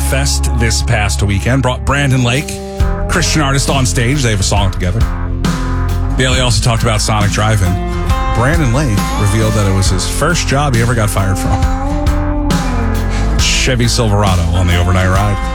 Fest this past weekend. Brought Brandon Lake, Christian artist, on stage. They have a song together. Bailey also talked about Sonic Drive-In. Brandon Lake revealed that it was his first job he ever got fired from. Chevy Silverado on the overnight ride.